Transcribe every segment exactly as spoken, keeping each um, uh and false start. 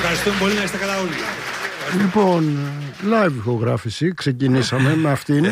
Ευχαριστούμε πολύ, να είστε καλά όλοι. Λοιπόν, live ηχογράφηση ξεκινήσαμε με αυτήν.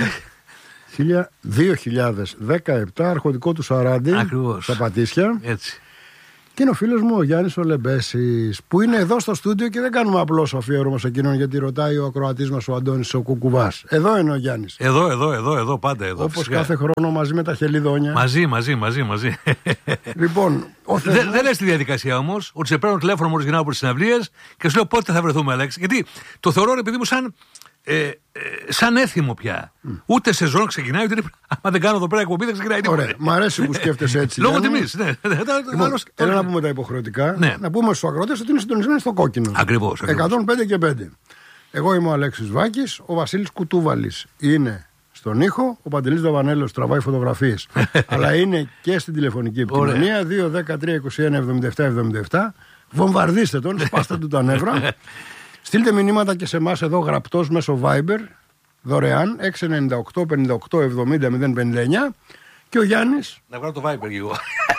δύο χιλιάδες δεκαεπτά, αρχοντικό του Σαράντι. Ακριβώς. Στα Πατήσια. Έτσι. Και είναι ο φίλος μου ο Γιάννης ο Λεμπέσης, που είναι εδώ στο στούντιο και δεν κάνουμε απλώς αφιέρωμα σε εκείνον, γιατί ρωτάει ο ακροατής μας ο Αντώνης ο Κουκουβάς. Εδώ είναι ο Γιάννης. Εδώ, εδώ, εδώ, εδώ, πάντα εδώ. Όπως φυσικά. κάθε χρόνο μαζί με τα χελιδόνια. Μαζί, μαζί, μαζί, μαζί. Λοιπόν, ο Δεν θεσμός... δε λες τη διαδικασία όμως, ότι σε παίρνω τηλέφωνο μόλις γυρνάω από τις συναυλίες και σου λέω πότε θα βρεθούμε, Αλέξη. Γιατί το θεωρώ, επειδή μου σαν. Ε, ε, σαν έθιμο πια. Mm. Ούτε σεζόν ξεκινάει, ούτε. Άμα δεν κάνω εδώ πέρα εκπομπή, δεν ξεκινάει τίποτα. Ωραία, μ' αρέσει που σκέφτεσαι έτσι. Λόγω τιμής, ναι. Λοιπόν, έλα να πούμε τα υποχρεωτικά. Ναι. Να πούμε στους ακροατές ότι είναι συντονισμένοι στο κόκκινο. Ακριβώς. εκατόν πέντε και πέντε. Εγώ είμαι ο Αλέξης Βάκης, ο Βασίλης Κουτούβαλης είναι στον ήχο, ο Παντελής Δαβανέλος τραβάει φωτογραφίες. Αλλά είναι και στην τηλεφωνική επικοινωνία δύο δέκα τρία είκοσι ένα εβδομήντα επτά εβδομήντα επτά. Βομβαρδίστε τον, σπάστε του τα νεύρα. Στείλτε μηνύματα και σε εμάς εδώ γραπτός μέσω Viber, δωρεάν, έξι εννιά οκτώ πενήντα οκτώ εβδομήντα μηδέν πενήντα εννιά. Και ο Γιάννης Να βγάλω το Viber και εγώ.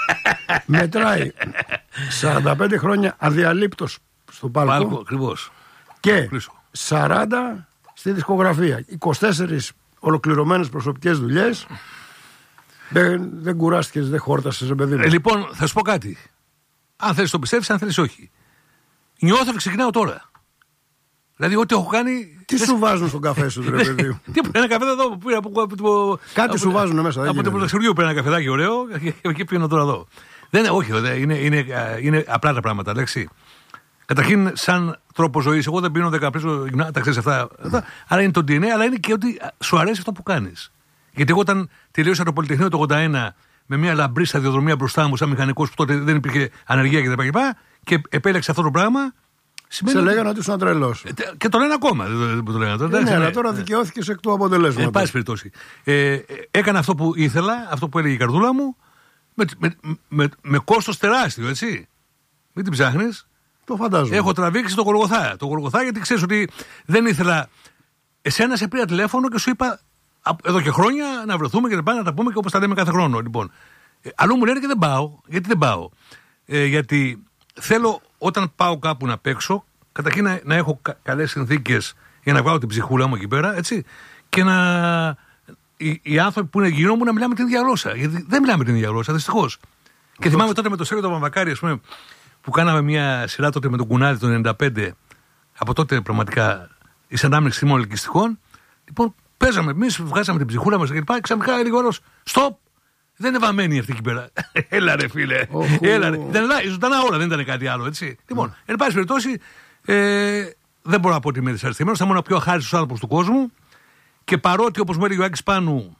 μετράει σαράντα πέντε χρόνια αδιαλείπτος στο πάλκο, Πάλκο, ακριβώς. και σαράντα στη δισκογραφία. είκοσι τέσσερις ολοκληρωμένες προσωπικές δουλειές. Δεν, δεν κουράστηκες, δεν χόρτασες, ρε παιδί μου. Ε, λοιπόν, θα σου πω κάτι. Αν θέλεις το πιστεύεις, αν θέλεις όχι. Νιώθω ότι ξεκινάω τώρα. Δηλαδή, ό,τι έχω κάνει. Τι σου βάζουν στον καφέ σου, ρε παιδί μου. Τι ένα καφέ εδώ που πήρα από. από Κάτι σου βάζουν μέσα. Από το πρωταξιουργείο πήρα ένα καφεδάκι ωραίο και εκεί πίνω τώρα εδώ. Δεν, όχι, δε, είναι, είναι, είναι απλά τα πράγματα, Αλέξη. Καταρχήν, σαν τρόπο ζωής, εγώ δεν πίνω δεκαπρίσω γυμνά, τα ξέρεις αυτά. αυτά άρα είναι το ντι εν έι, αλλά είναι και ότι σου αρέσει αυτό που κάνεις. Γιατί εγώ όταν τελείωσα το Πολυτεχνείο το ογδόντα ένα με μια λαμπρή σταδιοδρομία μπροστά μου, σαν μηχανικός που τότε δεν υπήρχε ανεργία κτλ. Και, και επέλεξα αυτό το πράγμα. Σημαίνει... Σε λέγανε ότι ήσουν τρελός. Και το λένε ακόμα. Δεν το λένε τώρα. Ναι, αλλά τώρα δικαιώθηκες εκ του αποτελέσματος. Εν πάση περιπτώσει. Ε, έκανα αυτό που ήθελα, αυτό που έλεγε η καρδούλα μου, με, με, με, με κόστος τεράστιο, έτσι. Μην την ψάχνεις. Το φαντάζομαι. Έχω τραβήξει το Γολγοθά. Το Γολγοθά γιατί ξέρεις ότι δεν ήθελα. Εσένα σε πήρα τηλέφωνο και σου είπα εδώ και χρόνια να βρεθούμε και να πάμε να τα πούμε και όπως τα λέμε κάθε χρόνο. Λοιπόν. Ε, αλλού μου λένε και δεν πάω. Γιατί δεν πάω. Ε, γιατί θέλω όταν πάω κάπου να παίξω, καταρχήν να, να έχω κα, καλές συνθήκες για να βγάλω την ψυχούλα μου εκεί πέρα, έτσι, και να. Οι, οι άνθρωποι που είναι γύρω μου να μιλάμε την ίδια γλώσσα. Γιατί δεν μιλάμε την ίδια γλώσσα, δυστυχώς. Και θυμάμαι τότε με το Σέργιο τον Βαμβακάρη, ας πούμε, που κάναμε μια σειρά τότε με τον Κουνάδη το ενενήντα πέντε. Από τότε πραγματικά η ανάμειξη θυμών ελκυστικών. Λοιπόν, παίζαμε εμείς, βγάζαμε την ψυχούλα μας και λοιπά. Και ξαφνικά έλεγε ο άλλος, στοπ! Δεν είναι βαμμένη αυτή εκεί πέρα. Έλα ρε φίλε. Oh. Έλα ρε. Ήταν ζωντανά όλα, δεν ήταν κάτι άλλο, έτσι. Mm. Λοιπόν, εν πάση περιπτώσει, ε, δεν μπορώ να πω ότι είμαι δυσαρεστημένος. Θα ήμουν ο πιο αχάριστος άνθρωπος του κόσμου. Και παρότι, όπως μου έλεγε ο Άκης Πάνου,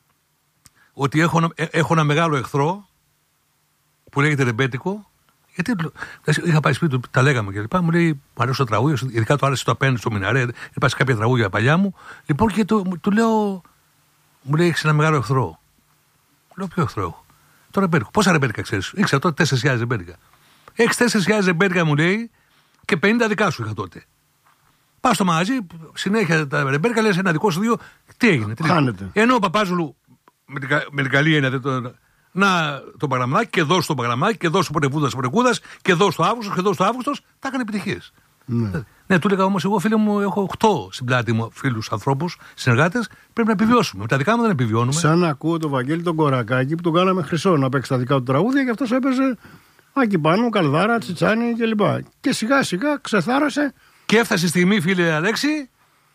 ότι έχω, έχω ένα μεγάλο εχθρό που λέγεται ρεμπέτικο. Γιατί είχα πάει σπίτι του, τα λέγαμε και λοιπά. Μου λέει: μου αρέσει το τραγούδι, ειδικά το άρεσε το απέναντι στο Μιναρέ. Υπάρχει κάποια τραγούδια παλιά μου. Λοιπόν, και το, του λέω: μου λέει: έχεις ένα μεγάλο εχθρό. Λέω: ποιο εχθρό έχω. Το ρεμπέτικο. Πόσα ρεμπέτικα ξέρεις. Ήξερα τότε τέσσερις χιλιάδες ρεμπέτικα. Έχεις τέσσερις χιλιάδες ρεμπέτικα, μου λέει, και πενήντα δικά σου είχα τότε. Πας στο μαγαζί, συνέχεια τα ρεμπέτικα, λες ένα δικό σου δύο. Τι έγινε. Τι χάνεται. Ενώ ο Παπάζουλου με την, με την καλή έννοια. Το, να το παγραμμάκι και δώσ' το παγραμμάκι και δώσ' το πορευούδας πορευούδας και δώσ' το Αύγουστος και δώσ' το Αύγουστος. Τα έκανε επιτυχίες. Ναι. Ναι, του έλεγα όμως εγώ, φίλε μου, έχω οκτώ στην πλάτη μου φίλους ανθρώπους, συνεργάτες, πρέπει να επιβιώσουμε. Με τα δικά μου δεν επιβιώνουμε. Σαν να ακούω τον Βαγγέλη τον Κορακάκη που τον κάναμε χρυσό να παίξει τα δικά του τραγούδια και αυτός έπαιζε Άκη Πάνου, Καλδάρα, Τσιτσάνι κλπ. Και, και σιγά σιγά ξεθάρασε. Και έφτασε η στιγμή, φίλε Αλέξη,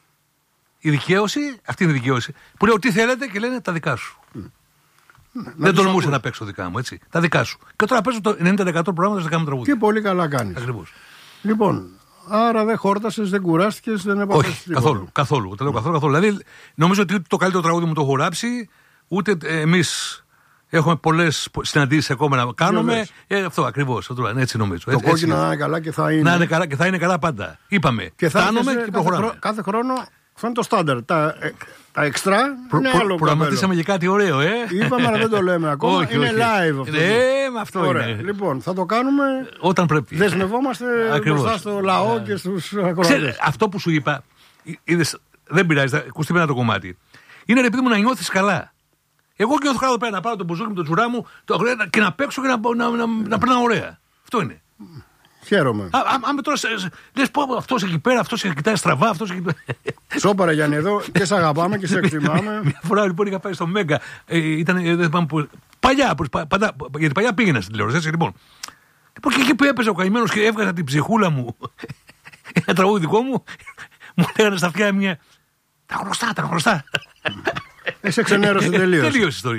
η δικαίωση, αυτή είναι η δικαίωση, που λέω τι θέλετε και λένε τα δικά σου. Mm. Δεν τολμούσα να παίξω δικά μου, έτσι. Τα δικά σου. Και τώρα παίζω το ενενήντα τοις εκατό προγράμματα στα δικά μου τραγούδια. Και πολύ καλά κάνεις. Ακριβώς. Λοιπόν, άρα δεν χόρτασες, δεν κουράστηκες, δεν έπαθες. Όχι, τίποτα. καθόλου. Καθόλου. Το λέω καθόλου, καθόλου. Δηλαδή, νομίζω ότι ούτε το καλύτερο τραγούδι μου το έχω γράψει, ούτε εμείς έχουμε πολλές συναντήσεις ακόμα να κάνουμε. Ε, αυτό ακριβώς. Έτσι νομίζω. Το έτσι, κόκκινο έτσι, να είναι καλά και θα είναι. Να είναι καλά και θα είναι καλά πάντα. Είπαμε. Και θα φτάνουμε κάθε, και προχωράμε. Κάθε, κάθε χρόνο. Αυτό είναι το στάνταρ. Τα, τα εξτρά προ, είναι προ, άλλο. Προγραμματίσαμε για κάτι ωραίο, ε. Είπαμε, αλλά δεν το λέμε ακόμα. όχι, είναι όχι. live αυτό. Ε, με αυτό Ωραία. είναι. Λοιπόν, θα το κάνουμε όταν πρέπει. Δεσμευόμαστε μπροστά στο λαό yeah. και στους ακροατές. Αυτό που σου είπα, είδες, δεν πειράζει, ακουστεί ένα το κομμάτι. Είναι ρε παιδί μου να νιώθεις καλά. Εγώ και νιώθω καλά εδώ πέρα να πάρω τον μπουζούκι με τον τσουρά μου το, και να παίξω και να, να, να, να περνάω ωραία. Αυτό είναι. Χαίρομαι. Αν με τώρα λες πω αυτός εκεί πέρα, αυτός κοιτάει στραβά, αυτός εκεί πέρα. Σώπαρα Γιάννη εδώ και σε αγαπάμε και σε εκτιμάμε. Μια φορά λοιπόν είχα πάει στο Μέγκα. Ε, ήταν, δεν θυμάμαι που. Παλιά, πάντα, γιατί παλιά πήγαινα στην τηλεόραση, έτσι λοιπόν. Λοιπόν και εκεί που έπαιζε ο καημένος και έβγαζα την ψυχούλα μου, ένα τραγούδι δικό μου, μου λέγανε στα αυτιά μια. Τα γνωστά, τα γνωστά. Εσύ ξενέρωσε τελείως. Τελείως ιστορία.